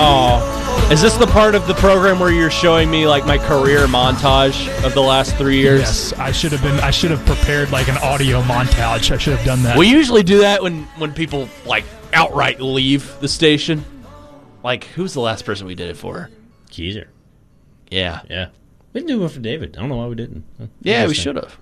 Oh, is this the part of the program where you're showing me like my career montage of the last 3 years? Yes, I should have prepared like an audio montage. I should have done that. We usually do that when people like outright leave the station. Like, who's the last person we did it for? Keezer. Yeah. Yeah. We didn't do one for David. I don't know why we didn't. Yeah, we should have.